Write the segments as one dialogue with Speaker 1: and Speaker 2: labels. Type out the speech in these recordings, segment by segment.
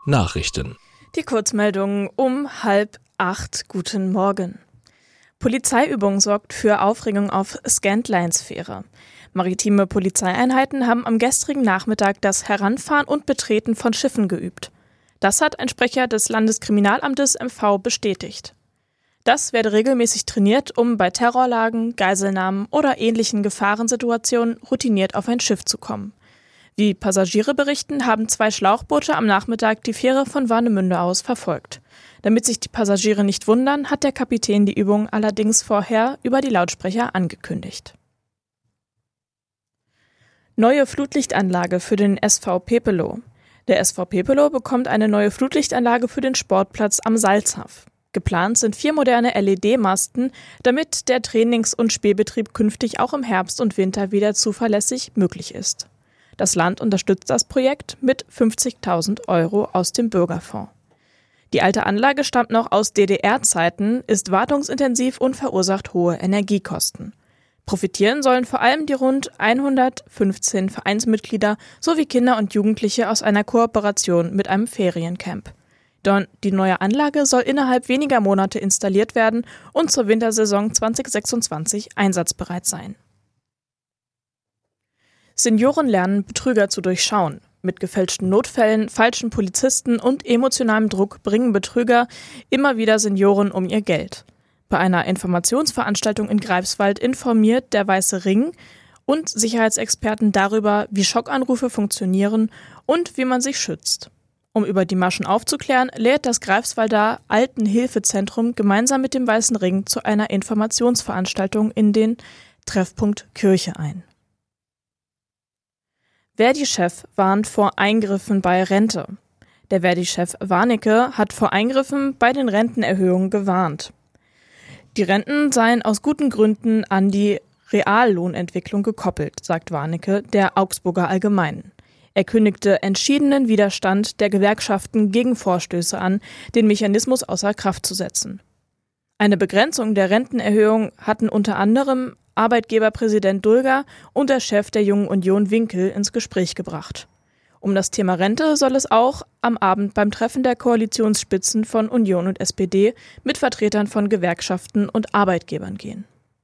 Speaker 1: Nachrichten.
Speaker 2: Die Kurzmeldungen um 7:30. Guten Morgen. Polizeiübung sorgt für Aufregung auf Scantline-Sphäre. Maritime Polizeieinheiten haben am gestrigen Nachmittag das Heranfahren und Betreten von Schiffen geübt. Das hat ein Sprecher des Landeskriminalamtes MV bestätigt. Das werde regelmäßig trainiert, um bei Terrorlagen, Geiselnahmen oder ähnlichen Gefahrensituationen routiniert auf ein Schiff zu kommen. Wie Passagiere berichten, haben 2 Schlauchboote am Nachmittag die Fähre von Warnemünde aus verfolgt. Damit sich die Passagiere nicht wundern, hat der Kapitän die Übung allerdings vorher über die Lautsprecher angekündigt. Neue Flutlichtanlage für den SV Pepelow. Der SV Pepelow bekommt eine neue Flutlichtanlage für den Sportplatz am Salzhaff. Geplant sind 4 moderne LED-Masten, damit der Trainings- und Spielbetrieb künftig auch im Herbst und Winter wieder zuverlässig möglich ist. Das Land unterstützt das Projekt mit 50.000 € aus dem Bürgerfonds. Die alte Anlage stammt noch aus DDR-Zeiten, ist wartungsintensiv und verursacht hohe Energiekosten. Profitieren sollen vor allem die rund 115 Vereinsmitglieder sowie Kinder und Jugendliche aus einer Kooperation mit einem Feriencamp. Die neue Anlage soll innerhalb weniger Monate installiert werden und zur Wintersaison 2026 einsatzbereit sein. Senioren lernen, Betrüger zu durchschauen. Mit gefälschten Notfällen, falschen Polizisten und emotionalem Druck bringen Betrüger immer wieder Senioren um ihr Geld. Bei einer Informationsveranstaltung in Greifswald informiert der Weiße Ring und Sicherheitsexperten darüber, wie Schockanrufe funktionieren und wie man sich schützt. Um über die Maschen aufzuklären, lädt das Greifswalder Altenhilfezentrum gemeinsam mit dem Weißen Ring zu einer Informationsveranstaltung in den Treffpunkt Kirche ein. Verdi-Chef warnt vor Eingriffen bei Rente. Der Verdi-Chef Warnecke hat vor Eingriffen bei den Rentenerhöhungen gewarnt. Die Renten seien aus guten Gründen an die Reallohnentwicklung gekoppelt, sagt Warnecke der Augsburger Allgemeinen. Er kündigte entschiedenen Widerstand der Gewerkschaften gegen Vorstöße an, den Mechanismus außer Kraft zu setzen. Eine Begrenzung der Rentenerhöhung hatten unter anderem Arbeitgeberpräsident Dulger und der Chef der Jungen Union Winkel ins Gespräch gebracht. Um das Thema Rente soll es auch am Abend beim Treffen der Koalitionsspitzen von Union und SPD mit Vertretern von Gewerkschaften und Arbeitgebern gehen.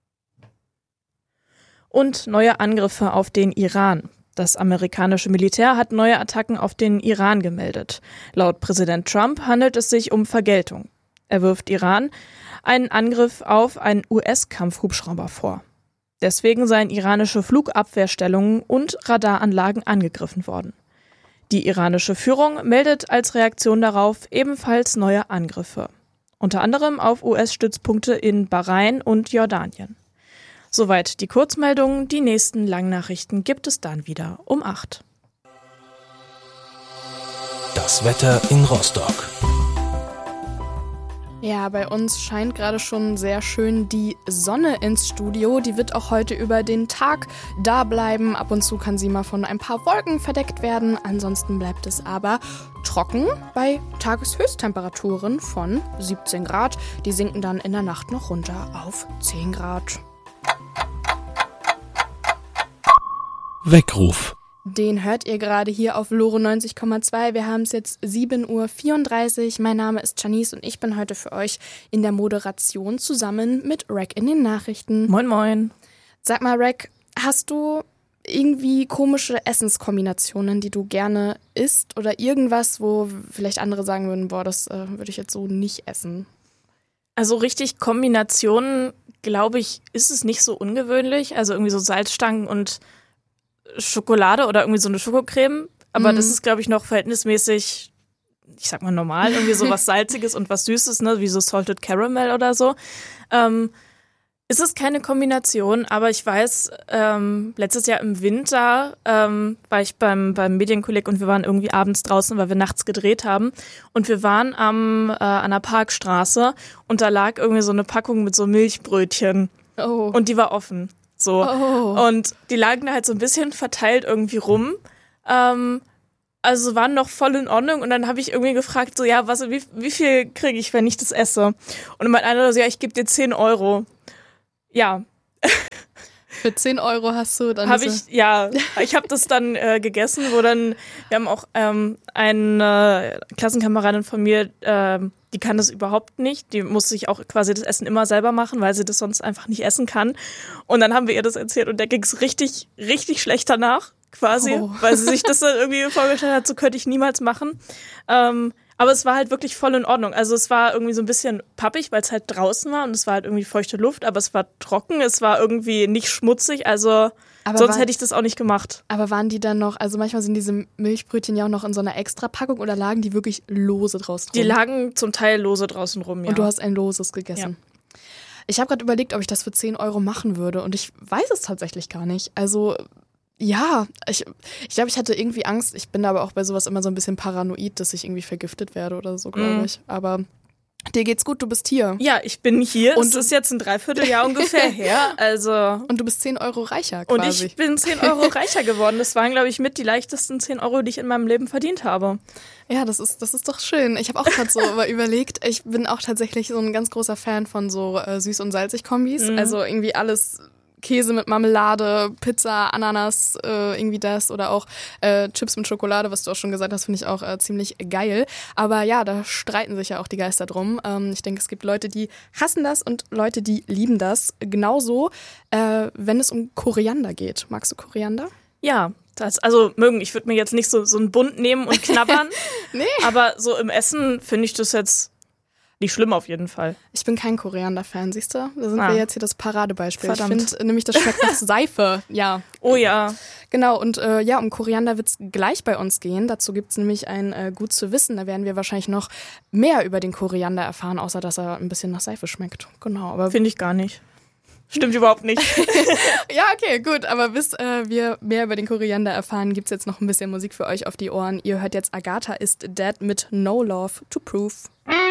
Speaker 2: Und neue Angriffe auf den Iran. Das amerikanische Militär hat neue Attacken auf den Iran gemeldet. Laut Präsident Trump handelt es sich um Vergeltung. Er wirft Iran einen Angriff auf einen US-Kampfhubschrauber vor. Deswegen seien iranische Flugabwehrstellungen und Radaranlagen angegriffen worden. Die iranische Führung meldet als Reaktion darauf ebenfalls neue Angriffe. Unter anderem auf US-Stützpunkte in Bahrain und Jordanien. Soweit die Kurzmeldungen. Die nächsten Langnachrichten gibt es dann wieder um 8.
Speaker 1: Das Wetter in Rostock.
Speaker 3: Ja, bei uns scheint gerade schon sehr schön die Sonne ins Studio. Die wird auch heute über den Tag da bleiben. Ab und zu kann sie mal von ein paar Wolken verdeckt werden. Ansonsten bleibt es aber trocken bei Tageshöchsttemperaturen von 17 Grad. Die sinken dann in der Nacht noch runter auf 10 Grad.
Speaker 1: Weckruf.
Speaker 3: Den hört ihr gerade hier auf Lore 90,2. Wir haben es jetzt 7:34 Uhr. Mein Name ist Janice und ich bin heute für euch in der Moderation zusammen mit Rack in den Nachrichten.
Speaker 2: Moin moin.
Speaker 3: Sag mal, Rack, hast du irgendwie komische Essenskombinationen, die du gerne isst oder irgendwas, wo vielleicht andere sagen würden, boah, das würde ich jetzt so nicht essen?
Speaker 2: Also richtig Kombinationen, glaube ich, ist es nicht so ungewöhnlich. Also irgendwie so Salzstangen und Schokolade oder irgendwie so eine Schokocreme. Aber das ist, glaube ich, noch verhältnismäßig, ich sag mal normal, irgendwie so was Salziges und was Süßes, ne, wie so Salted Caramel oder so. Ist es keine Kombination, aber ich weiß, letztes Jahr im Winter war ich beim Medienkolleg und wir waren irgendwie abends draußen, weil wir nachts gedreht haben. Und wir waren an einer Parkstraße und da lag irgendwie so eine Packung mit so Milchbrötchen.
Speaker 3: Oh.
Speaker 2: Und die war offen. So.
Speaker 3: Oh.
Speaker 2: Und die lagen da halt so ein bisschen verteilt irgendwie rum. Also waren noch voll in Ordnung und dann habe ich irgendwie gefragt, so ja, wie viel kriege ich, wenn ich das esse? Und dann meinte einer so, ja, ich gebe dir 10 Euro. Ja.
Speaker 3: Für 10 Euro hast du dann...
Speaker 2: Ich habe das dann gegessen, wir haben auch eine Klassenkameradin von mir, die kann das überhaupt nicht. Die muss sich auch quasi das Essen immer selber machen, weil sie das sonst einfach nicht essen kann. Und dann haben wir ihr das erzählt und der ging es richtig, richtig schlecht danach, quasi, weil sie sich das dann irgendwie vorgestellt hat, so könnte ich niemals machen. Aber es war halt wirklich voll in Ordnung. Also es war irgendwie so ein bisschen pappig, weil es halt draußen war und es war halt irgendwie feuchte Luft, aber es war trocken, es war irgendwie nicht schmutzig, also sonst hätte ich das auch nicht gemacht.
Speaker 3: Aber waren die dann noch, also manchmal sind diese Milchbrötchen ja auch noch in so einer Extra-Packung oder lagen die wirklich lose draußen rum?
Speaker 2: Die lagen zum Teil lose draußen rum, ja.
Speaker 3: Und du hast ein loses gegessen? Ja. Ich habe gerade überlegt, ob ich das für 10 Euro machen würde und ich weiß es tatsächlich gar nicht. Also... Ja, ich glaube, ich hatte irgendwie Angst. Ich bin aber auch bei sowas immer so ein bisschen paranoid, dass ich irgendwie vergiftet werde oder so, glaube ich. Aber dir geht's gut, du bist hier.
Speaker 2: Ja, ich bin hier. Und es ist jetzt ein Dreivierteljahr ungefähr her. Also.
Speaker 3: Und du bist 10 Euro reicher quasi.
Speaker 2: Und ich bin 10 Euro reicher geworden. Das waren, glaube ich, mit die leichtesten 10 Euro, die ich in meinem Leben verdient habe.
Speaker 3: Ja, das ist doch schön. Ich habe auch gerade so überlegt, ich bin auch tatsächlich so ein ganz großer Fan von so Süß- und Salzig-Kombis. Also irgendwie alles... Käse mit Marmelade, Pizza, Ananas, irgendwie das oder auch Chips mit Schokolade, was du auch schon gesagt hast, finde ich auch ziemlich geil. Aber ja, da streiten sich ja auch die Geister drum. Ich denke, es gibt Leute, die hassen das und Leute, die lieben das. Genauso, wenn es um Koriander geht. Magst du Koriander?
Speaker 2: Ja, ich würde mir jetzt nicht so einen Bund nehmen und knabbern.
Speaker 3: Nee.
Speaker 2: Aber so im Essen finde ich das jetzt nicht schlimm auf jeden Fall.
Speaker 3: Ich bin kein Koriander-Fan, siehst du? Da sind wir jetzt hier das Paradebeispiel.
Speaker 2: Verdammt.
Speaker 3: Ich finde nämlich, das schmeckt nach Seife. Ja.
Speaker 2: Oh ja.
Speaker 3: Genau, und um Koriander wird es gleich bei uns gehen. Dazu gibt es nämlich ein Gut zu wissen. Da werden wir wahrscheinlich noch mehr über den Koriander erfahren, außer dass er ein bisschen nach Seife schmeckt. Genau, aber
Speaker 2: finde ich gar nicht. Stimmt überhaupt nicht.
Speaker 3: Ja, okay, gut. Aber bis wir mehr über den Koriander erfahren, gibt es jetzt noch ein bisschen Musik für euch auf die Ohren. Ihr hört jetzt Agatha is Dead mit No Love to Prove.